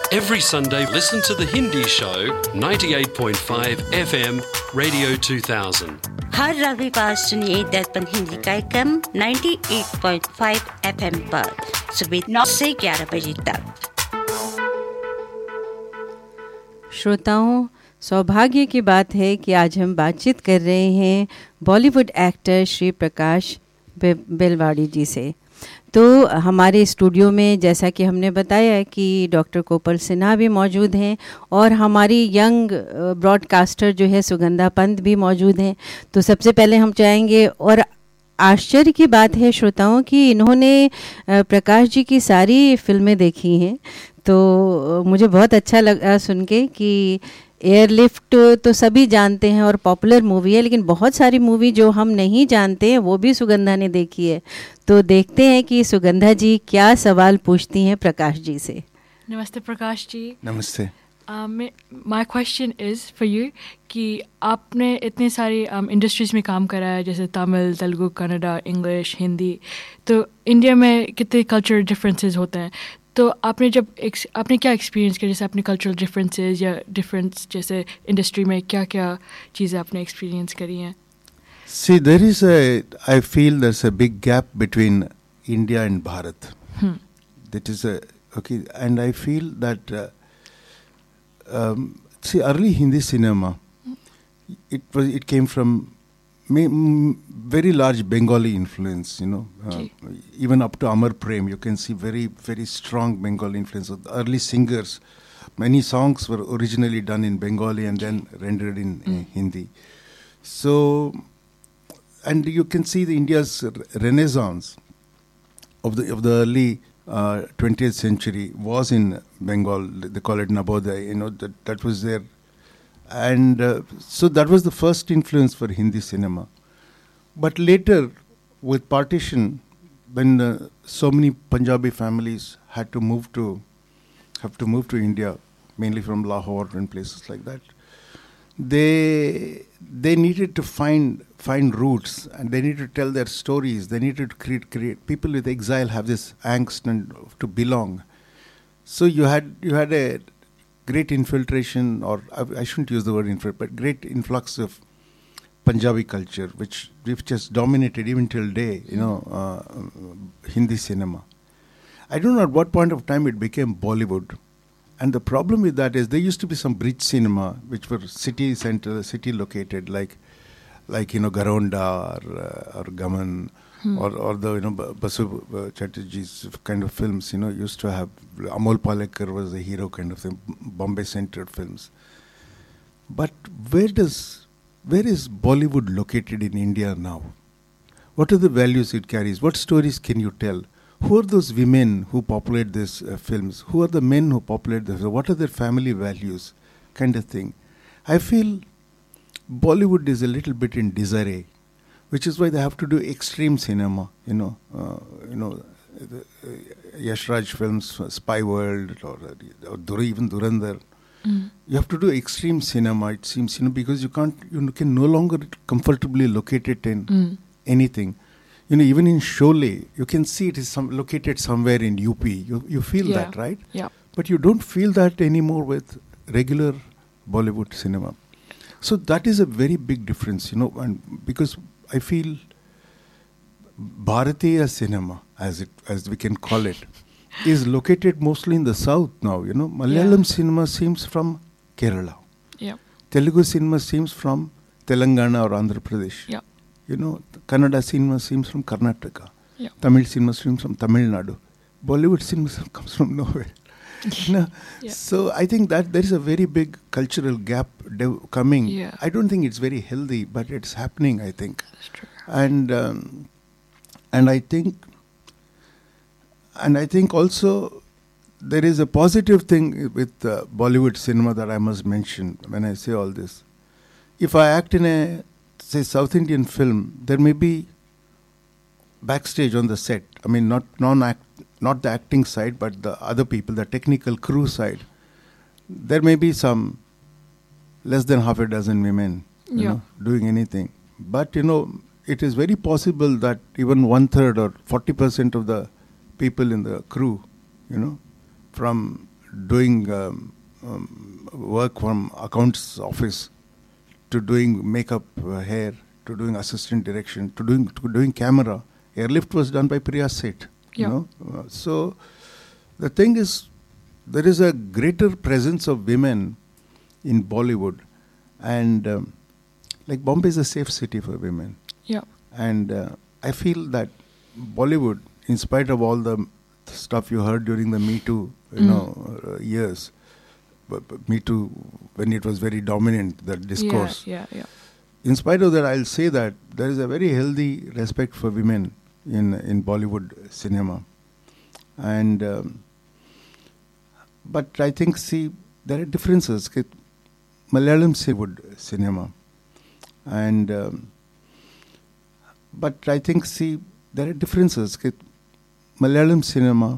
Every Sunday, listen to the Hindi show 98.5 FM Radio 2000. हर रविवार सुनिए दर्पण हिंदी कार्यक्रम 98.5 FM पर सुबह 9 से 11 बजे तक। श्रोताओं, सौभाग्य की बात है कि आज हम बातचीत कर रहे हैं बॉलीवुड एक्टर श्री प्रकाश बेलवाड़ी जी से। तो हमारे स्टूडियो में जैसा कि हमने बताया कि डॉक्टर कोपल सिन्हा भी मौजूद हैं और हमारी यंग ब्रॉडकास्टर जो है सुगंधा पंत भी मौजूद हैं। तो सबसे पहले हम चाहेंगे, और आश्चर्य की बात है श्रोताओं कि इन्होंने प्रकाश जी की सारी फिल्में देखी हैं। तो मुझे बहुत अच्छा लगा सुन के कि एयरलिफ्ट तो सभी जानते हैं और पॉपुलर मूवी है, लेकिन बहुत सारी मूवी जो हम नहीं जानते हैं वो भी सुगंधा ने देखी है। तो देखते हैं कि सुगंधा जी क्या सवाल पूछती हैं प्रकाश जी से। नमस्ते प्रकाश जी। नमस्ते। My question is for you कि आपने इतने सारी इंडस्ट्रीज़ में काम करा है, जैसे तमिल, तेलुगु, कन्नड़ा, इंग्लिश, हिंदी। तो इंडिया में कितने कल्चरल डिफरेंसेस होते हैं, तो आपने क्या एक्सपीरियंस किया, जैसे अपने कल्चरल डिफरेंसेस या डिफरेंस जैसे इंडस्ट्री में क्या क्या चीज़ें आपने एक्सपीरियंस करी हैं? See, I feel there's a big gap between India and Bharat. That is okay, and I feel that early Hindi cinema, it came from very large Bengali influence, even up to Amar Prem, you can see very, very strong Bengali influence. The early singers, many songs were originally done in Bengali and then rendered in Hindi. So, and you can see the India's renaissance of the early 20th century was in Bengal. They call it Navodaya, that was there. And so that was the first influence for Hindi cinema. But later, with partition, when so many Punjabi families had to move to India, mainly from Lahore and places like that, they needed to find roots, and they needed to tell their stories. They needed to create. People with exile have this angst and to belong. So you had a great infiltration, or I shouldn't use the word infiltration, but great influx of Punjabi culture, which just dominated even till day, Hindi cinema. I don't know at what point of time it became Bollywood. And the problem with that is there used to be some bridge cinema, which were city located, like Garonda or Gaman, or the Basu Chatterjee's kind of films. Used to have Amol Palekar was the hero kind of thing, Bombay-centered films. But where is Bollywood located in India now? What are the values it carries? What stories can you tell? Who are those women who populate these films? Who are the men who populate this? What are their family values? Kind of thing. I feel Bollywood is a little bit in disarray, which is why they have to do extreme cinema. Yash Raj films, Spy World, or even Dhurandhar. You have to do extreme cinema, it seems, because you can no longer comfortably locate it in anything. Even in Sholay, you can see it is located somewhere in UP. You feel that, right? Yeah. But you don't feel that anymore with regular Bollywood cinema. So that is a very big difference, and because I feel Bharatiya cinema, as we can call it, is located mostly in the south now. Malayalam cinema seems from Kerala. Yeah. Telugu cinema seems from Telangana or Andhra Pradesh. Yeah. Kannada cinema seems from Karnataka. Yeah. Tamil cinema seems from Tamil Nadu. Bollywood cinema comes from nowhere. Yeah. So I think that there is a very big cultural gap coming. Yeah. I don't think it's very healthy, but it's happening, I think. That's true. And I think also there is a positive thing with Bollywood cinema that I must mention when I say all this. If I act in a, say, South Indian film, there may be backstage on the set. I mean, not the acting side, but the other people, the technical crew side. There may be some less than half a dozen women doing anything. But, it is very possible that even 1/3 or 40% of the people in the crew, from doing work from accounts office to doing makeup, hair, to doing assistant direction, to doing camera. Airlift was done by Priya Seth. Yeah. You know, so the thing is, there is a greater presence of women in Bollywood, and like Bombay is a safe city for women. Yeah. And I feel that Bollywood, in spite of all the stuff you heard during the Me Too, years, Me Too, when it was very dominant, the discourse. Yeah. In spite of that, I'll say that there is a very healthy respect for women in Bollywood cinema. And but I think, see, there are differences. Malayalam cinema. And but I think, see, there are differences. Malayalam cinema